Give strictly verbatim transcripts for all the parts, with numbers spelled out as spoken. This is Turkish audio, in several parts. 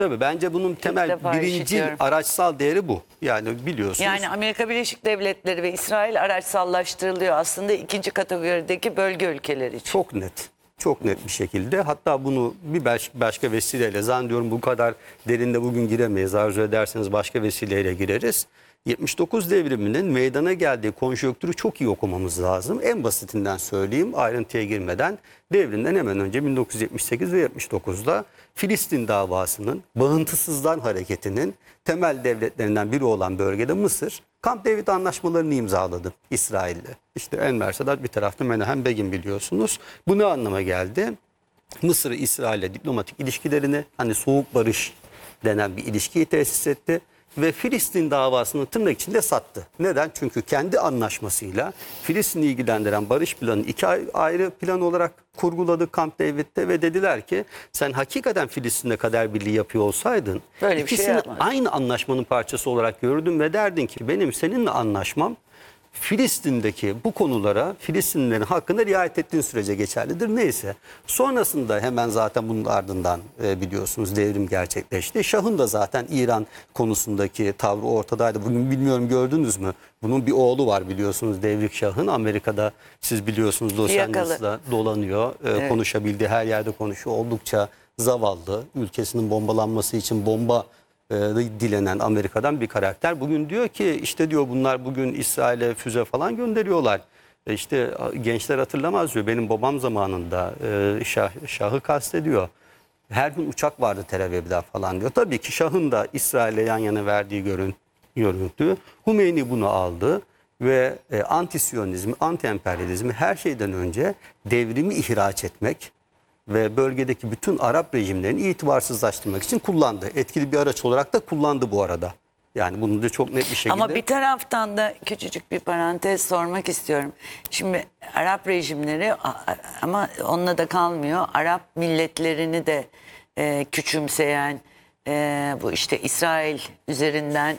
Tabii bence bunun temel birinci araçsal değeri bu. Yani biliyorsunuz. Yani Amerika Birleşik Devletleri ve İsrail araçsallaştırılıyor aslında ikinci kategorideki bölge ülkeleri için. Çok net. Çok net bir şekilde. Hatta bunu bir baş, başka vesileyle zannediyorum bu kadar derinde bugün giremeyiz. Arzu ederseniz başka vesileyle gireriz. yetmiş dokuz devriminin meydana geldiği konjonktürü çok iyi okumamız lazım. En basitinden söyleyeyim ayrıntıya girmeden. Devrimden hemen önce bin dokuz yüz yetmiş sekiz ve yetmiş dokuzda Filistin davasının, bağıntısızlar hareketinin temel devletlerinden biri olan bölgede Mısır, Camp David anlaşmalarını imzaladı İsrail'le. İşte Enver Sadat bir tarafta Menahem Begin biliyorsunuz. Bu ne anlama geldi? Mısır İsrail'le diplomatik ilişkilerini, hani soğuk barış denen bir ilişkiyi tesis etti. Ve Filistin davasını tırnak içinde sattı. Neden? Çünkü kendi anlaşmasıyla Filistin'i ilgilendiren barış planını iki ayrı plan olarak kurguladı Camp David'de ve dediler ki sen hakikaten Filistin'le kader birliği yapıyor olsaydın böyle bir ikisini şey aynı anlaşmanın parçası olarak gördün ve derdin ki benim seninle anlaşmam Filistin'deki bu konulara Filistinlilerin hakkında riayet ettiğin sürece geçerlidir. Neyse. Sonrasında hemen zaten bunun ardından e, biliyorsunuz devrim gerçekleşti. Şah'ın da zaten İran konusundaki tavrı ortadaydı. Bugün bilmiyorum gördünüz mü? Bunun bir oğlu var biliyorsunuz Devrik Şah'ın. Amerika'da siz biliyorsunuz Los Angeles'da dolanıyor. E, evet. Konuşabildiği her yerde konuşuyor. Oldukça zavallı. Ülkesinin bombalanması için bomba dilenen Amerika'dan bir karakter. Bugün diyor ki işte diyor bunlar bugün İsrail'e füze falan gönderiyorlar. E işte gençler hatırlamaz diyor. Benim babam zamanında e, Şah, Şah'ı kastediyor. Her gün uçak vardı Tel Aviv'de falan diyor. Tabii ki Şah'ın da İsrail'e yan yana verdiği görüntü. görüntü. Hümeyni bunu aldı ve e, anti-Siyonizmi, anti-emperyalizmi her şeyden önce devrimi ihraç etmek ve bölgedeki bütün Arap rejimlerini itibarsızlaştırmak için kullandı. Etkili bir araç olarak da kullandı bu arada. Yani bunu da çok net bir şekilde. Ama bir taraftan da küçücük bir parantez sormak istiyorum. Şimdi Arap rejimleri ama onunla da kalmıyor. Arap milletlerini de e, küçümseyen e, bu işte İsrail üzerinden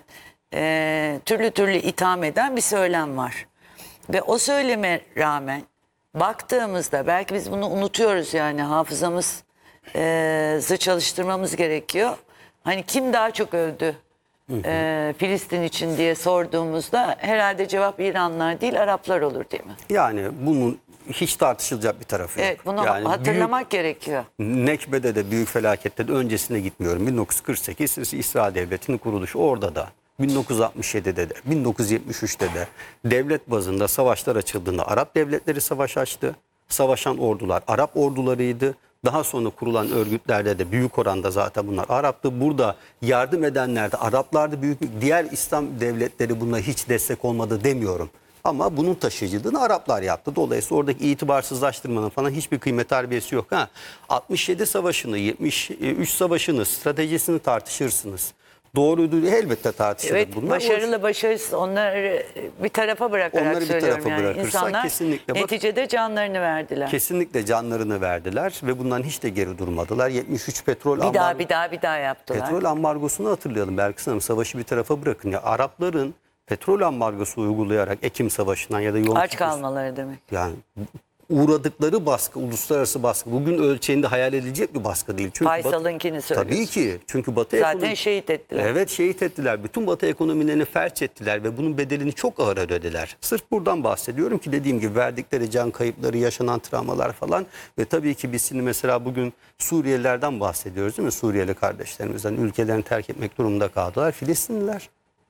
e, türlü türlü itham eden bir söylem var. Ve o söyleme rağmen baktığımızda belki biz bunu unutuyoruz yani hafızamızı e, çalıştırmamız gerekiyor. Hani kim daha çok övdü e, Filistin için diye sorduğumuzda herhalde cevap İranlılar değil Araplar olur değil mi? Yani bunun hiç tartışılacak bir tarafı yok. Evet bunu yani hatırlamak büyük, gerekiyor. Nekbe'de de büyük felakette de öncesine gitmiyorum. bin dokuz yüz kırk sekiz İsrail Devleti'nin kuruluşu orada da. bin dokuz yüz altmış yedi'de de, bin dokuz yüz yetmiş üç'te de devlet bazında savaşlar açıldığında Arap devletleri savaş açtı. Savaşan ordular Arap ordularıydı. Daha sonra kurulan örgütlerde de büyük oranda zaten bunlar Arap'tı. Burada yardım edenler de Araplardı. Büyük, diğer İslam devletleri buna hiç destek olmadı demiyorum. Ama bunun taşıyıcılığını Araplar yaptı. Dolayısıyla oradaki itibarsızlaştırmanın falan hiçbir kıymet harbiyesi yok. Ha, altmış yedi savaşını, yetmiş üç savaşını, stratejisini tartışırsınız. Doğruydu elbette tartışılır evet, bunlar. Başarılı başarısız onları bir tarafa bırakarak onları bir söylüyorum tarafa yani. İnsanlar kesinlikle, neticede canlarını verdiler. Kesinlikle canlarını verdiler ve bundan hiç de geri durmadılar. yetmiş üç petrol bir daha bir daha bir daha yaptılar. Petrol ambargosunu hatırlayalım Belkıs Hanım. Savaşı bir tarafa bırakın. Ya Arapların petrol ambargosu uygulayarak Ekim Savaşı'ndan ya da Yom aç kalmaları demek. Yani uğradıkları baskı, uluslararası baskı bugün ölçeğinde hayal edilecek bir baskı değil. Çünkü Faysal'ınkini söylüyorsun. Tabii ki. Çünkü Batı zaten ekonomi... şehit ettiler. Evet şehit ettiler. Bütün Batı ekonomilerini felç ettiler ve bunun bedelini çok ağır ödediler. Sırf buradan bahsediyorum ki dediğim gibi verdikleri can kayıpları, yaşanan travmalar falan ve tabii ki biz şimdi mesela bugün Suriyelilerden bahsediyoruz değil mi? Suriyeli kardeşlerimizden ülkelerini terk etmek durumunda kaldılar. Filistinliler.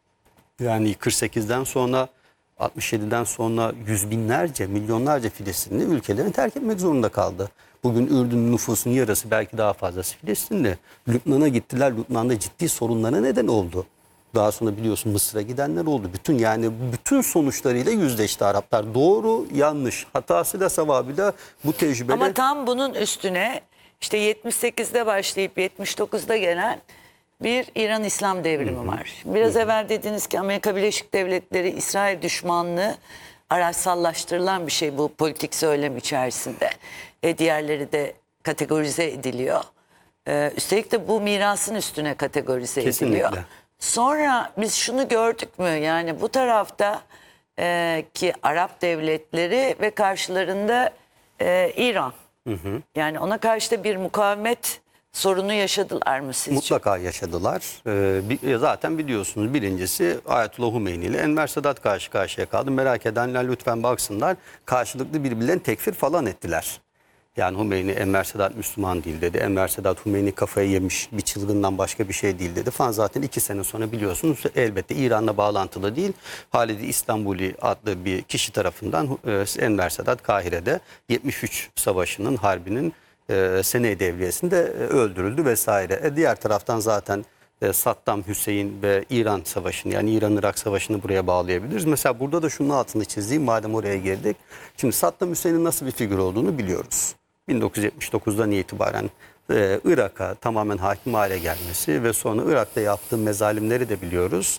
Yani kırk sekiz'den sonra altmış yedi'den sonra yüz binlerce, milyonlarca Filistinli ülkelerini terk etmek zorunda kaldı. Bugün Ürdün'ün nüfusunun yarısı belki daha fazlası Filistinli. Lübnan'a gittiler. Lübnan'da ciddi sorunlara neden oldu. Daha sonra biliyorsun Mısır'a gidenler oldu. Bütün yani bütün sonuçlarıyla yüzleşti Araplar. Doğru, yanlış, hatasıyla sevabıyla bu tecrübeler. Ama tam bunun üstüne işte yetmiş sekiz'de başlayıp yetmiş dokuz'da gelen bir İran İslam devrimi hı hı. var. Biraz hı hı. evvel dediniz ki Amerika Birleşik Devletleri İsrail düşmanlığı araçsallaştırılan bir şey bu politik söylem içerisinde. E, diğerleri de kategorize ediliyor. E, üstelik de bu mirasın üstüne kategorize Kesinlikle. ediliyor. Sonra biz şunu gördük mü? Yani bu tarafta e, ki Arap devletleri ve karşılarında e, İran. Hı hı. Yani ona karşı da bir mukavemet sorunu yaşadılar mı sizce? Mutlaka yaşadılar. Ee, bi- zaten biliyorsunuz, birincisi Ayetullah Humeyni ile Enver Sadat karşı karşıya kaldı. Merak edenler lütfen baksınlar. Karşılıklı birbirlerini tekfir falan ettiler. Yani Humeyni, Enver Sadat Müslüman değil dedi. Enver Sadat, Humeyni kafayı yemiş, bir çılgından başka bir şey değil dedi falan. Zaten iki sene sonra biliyorsunuz, elbette İran'la bağlantılı değil, Halid-i İstanbuli adlı bir kişi tarafından e, Enver Sadat Kahire'de yetmiş üç savaşının, harbinin e, sene devriyesinde e, öldürüldü vesaire. E, diğer taraftan zaten e, Saddam Hüseyin ve İran Savaşı'nı, yani İran-Irak Savaşı'nı buraya bağlayabiliriz. Mesela burada da şunun altını çizeyim madem oraya girdik. Şimdi Saddam Hüseyin'in nasıl bir figür olduğunu biliyoruz. bin dokuz yüz yetmiş dokuzdan itibaren e, Irak'a tamamen hakim hale gelmesi ve sonra Irak'ta yaptığı mezalimleri de biliyoruz.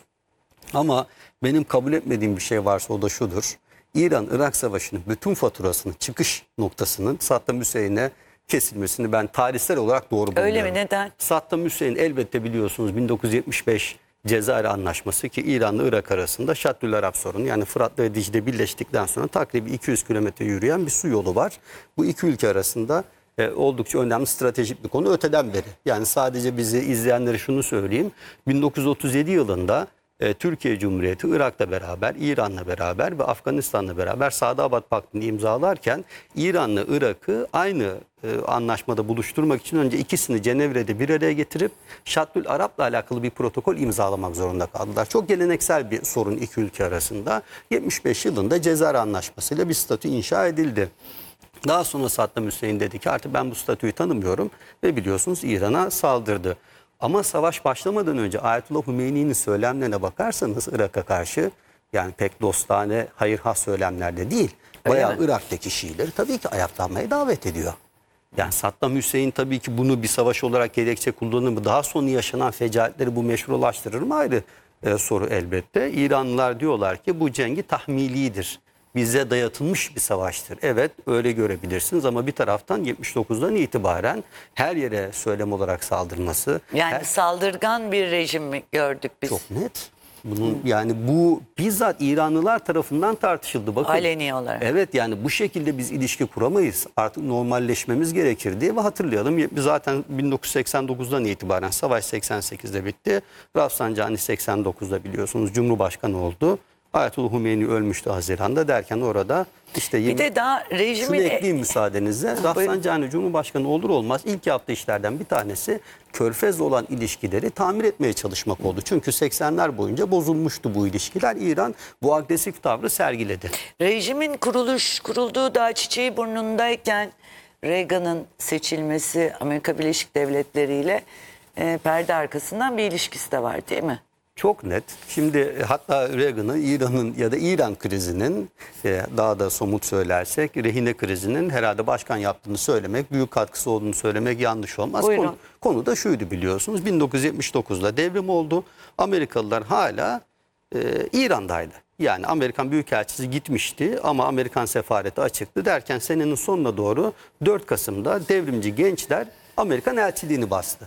Ama benim kabul etmediğim bir şey varsa o da şudur: İran-Irak Savaşı'nın bütün faturasının, çıkış noktasının Saddam Hüseyin'e kesilmesini ben tarihsel olarak doğru buluyorum. Öyle mi? Neden? Saddam Hüseyin elbette biliyorsunuz bin dokuz yüz yetmiş beş Cezayir Anlaşması, ki İran'la Irak arasında Şaddül Arap sorunu, yani Fırat'la ve Dicle birleştikten sonra takribi iki yüz kilometre yürüyen bir su yolu var. Bu iki ülke arasında e, oldukça önemli stratejik bir konu öteden beri. Yani sadece bizi izleyenlere şunu söyleyeyim: bin dokuz yüz otuz yedi yılında e, Türkiye Cumhuriyeti Irak'la beraber, İran'la beraber ve Afganistan'la beraber Sadabat Paktı'nı imzalarken İran'la Irak'ı aynı e, anlaşmada buluşturmak için önce ikisini Cenevre'de bir araya getirip Şaddül Arap'la alakalı bir protokol imzalamak zorunda kaldılar. Çok geleneksel bir sorun iki ülke arasında. yetmiş beş yılında Cezayir Anlaşması'yla bir statü inşa edildi. Daha sonra Saddam Hüseyin dedi ki artık ben bu statüyü tanımıyorum ve biliyorsunuz İran'a saldırdı. Ama savaş başlamadan önce Ayetullah Humeyni'nin söylemlerine bakarsanız Irak'a karşı, yani pek dostane, hayırhah söylemlerde değil, Öyle bayağı mi? Irak'taki Şiileri tabii ki ayaklanmaya davet ediyor. Yani Saddam Hüseyin tabii ki bunu bir savaş olarak gerekçe kullanır mı? Daha sonra yaşanan fecaatleri bu meşrulaştırır mı? Ayrı e, soru elbette. İranlılar diyorlar ki bu cengi tahmilidir. Bize dayatılmış bir savaştır. Evet, öyle görebilirsiniz ama bir taraftan yetmiş dokuzdan itibaren her yere söylem olarak saldırması. Yani her- saldırgan bir rejim mi gördük biz? Çok net. Bunun, yani bu bizzat İranlılar tarafından tartışıldı. Bakın. Aleni olarak. Evet, yani bu şekilde biz ilişki kuramayız. Artık normalleşmemiz gerekir diye, ve hatırlayalım zaten bin dokuz yüz seksen dokuzdan itibaren savaş seksen sekizde bitti. Rafsanjani seksen dokuzda biliyorsunuz Cumhurbaşkanı oldu. Ayetullah Humeyni ölmüştü Haziran'da, derken orada işte Bir de daha şunu rejimin ekleyeyim müsaadenizle. Rafsanjani Cumhurbaşkanı olur olmaz ilk yaptığı işlerden bir tanesi Körfez'le olan ilişkileri tamir etmeye çalışmak oldu. Çünkü seksenler boyunca bozulmuştu bu ilişkiler. İran bu agresif tavrı sergiledi. rejimin kuruluş kurulduğu daha çiçeği burnundayken Reagan'ın seçilmesi Amerika Birleşik Devletleri ile e, perde arkasından bir ilişkisi de var değil mi? Çok net. Şimdi hatta Reagan'ın İran'ın ya da İran krizinin, e, daha da somut söylersek rehine krizinin herhalde başkan yaptığını söylemek, büyük katkısı olduğunu söylemek yanlış olmaz. Buyurun. Konu, konu da şuydu biliyorsunuz: bin dokuz yüz yetmiş dokuzda devrim oldu. Amerikalılar hala e, İran'daydı. Yani Amerikan Büyükelçisi gitmişti ama Amerikan sefareti açıktı, derken senenin sonuna doğru dört Kasım'da devrimci gençler Amerikan elçiliğini bastı.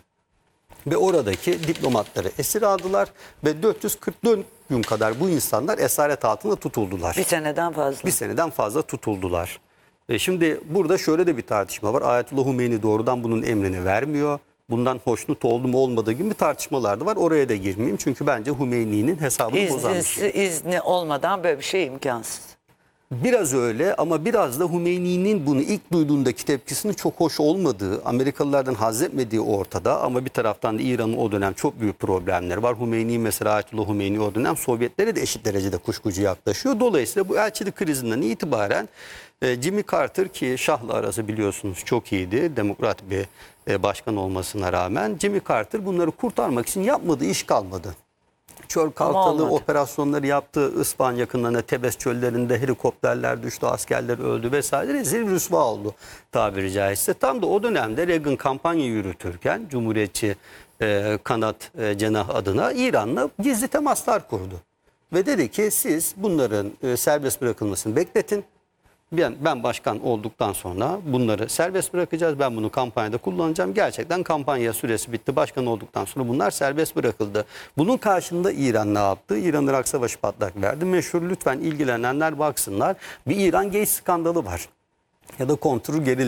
Ve oradaki diplomatları esir aldılar ve dört yüz kırk dört gün kadar bu insanlar esaret altında tutuldular. Bir seneden fazla. Bir seneden fazla tutuldular. E şimdi burada şöyle de bir tartışma var. Ayetullah Humeyni doğrudan bunun emrini vermiyor. Bundan hoşnut oldu mu olmadığı gibi tartışmalar da var. Oraya da girmeyeyim çünkü bence Humeyni'nin hesabını bozan bir şey. İzni, izni olmadan böyle bir şey imkansız. Biraz öyle ama biraz da Humeyni'nin bunu ilk duyduğundaki tepkisinin çok hoş olmadığı, Amerikalılardan haz etmediği ortada. Ama bir taraftan da İran'ın o dönem çok büyük problemleri var. Humeyni mesela, Ayetullah Humeyni o dönem Sovyetlere de eşit derecede kuşkucu yaklaşıyor. Dolayısıyla bu elçilik krizinden itibaren e, Jimmy Carter, ki Şah'la arası biliyorsunuz çok iyiydi, demokrat bir e, başkan olmasına rağmen, Jimmy Carter bunları kurtarmak için yapmadığı iş kalmadı. Çöl Kartalı olmadı. operasyonları yaptı. İspanya yakınlarına, Tebes çöllerinde helikopterler düştü, askerler öldü vesaire. Rezil rüsva oldu tabiri caizse. Tam da o dönemde Reagan kampanya yürütürken Cumhuriyetçi e, kanat e, cenah adına İran'la gizli temaslar kurdu. Ve dedi ki siz bunların e, serbest bırakılmasını bekletin. Ben, ben başkan olduktan sonra bunları serbest bırakacağız. Ben bunu kampanyada kullanacağım. Gerçekten kampanya süresi bitti. Başkan olduktan sonra bunlar serbest bırakıldı. Bunun karşılığında İran ne yaptı? İran-Irak Savaşı patlak verdi. Meşhur, lütfen ilgilenenler baksınlar. Bir İran Gate skandalı var. Ya da kontrgerilla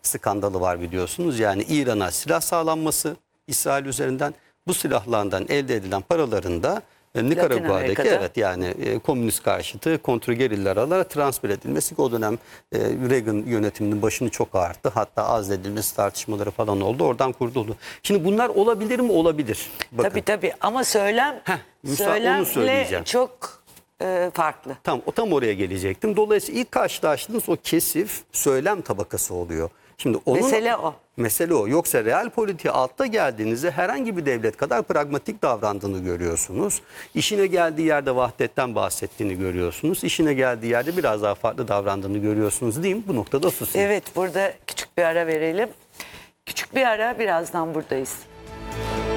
skandalı var biliyorsunuz. Yani İran'a silah sağlanması İsrail üzerinden, bu silahlardan elde edilen paraların da e, Nikaragua'daki Amerika'da. evet yani e, komünist karşıtı kontrgerillalara transfer edilmesi ki o dönem e, Reagan yönetiminin başını çok ağarttı. Hatta azledilmesi tartışmaları falan oldu. Oradan kurtuldu. Şimdi bunlar olabilir mi? Olabilir. Bakın. Tabii tabii ama söylem müsa- onu söylemle söyleyeceğim. çok e, farklı. Tam, o tam oraya gelecektim. Dolayısıyla ilk karşılaştığınız o kesif söylem tabakası oluyor. Şimdi onun, Mesele o. Mesele o. Yoksa real politiğe altta geldiğinizde herhangi bir devlet kadar pragmatik davrandığını görüyorsunuz. İşine geldiği yerde vahdetten bahsettiğini görüyorsunuz. İşine geldiği yerde biraz daha farklı davrandığını görüyorsunuz değil mi? Bu noktada susayım. Evet, burada küçük bir ara verelim. Küçük bir ara, birazdan buradayız.